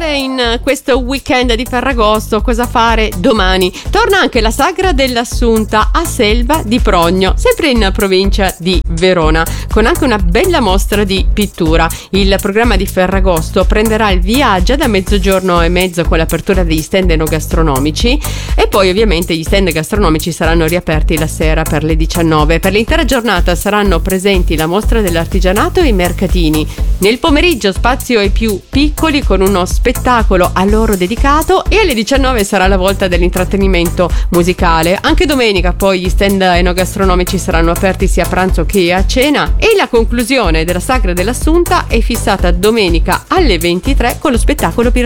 fare in questo weekend di Ferragosto, cosa fare domani. Torna anche la Sagra dell'Assunta a Selva di Progno, sempre in provincia di Verona, con anche una bella mostra di pittura. Il programma di Ferragosto prenderà il via già da 12:30 con l'apertura degli stand enogastronomici e poi ovviamente gli stand gastronomici saranno riaperti la sera per le 19. Per l'intera giornata saranno presenti la mostra dell'artigianato e i mercatini. Nel pomeriggio spazio ai più piccoli con uno spettacolo a loro dedicato e alle 19 sarà la volta dell'intrattenimento musicale. Anche domenica poi gli stand enogastronomici saranno aperti sia a pranzo che a cena e la conclusione della Sagra dell'Assunta è fissata domenica alle 23 con lo spettacolo pirotecnico.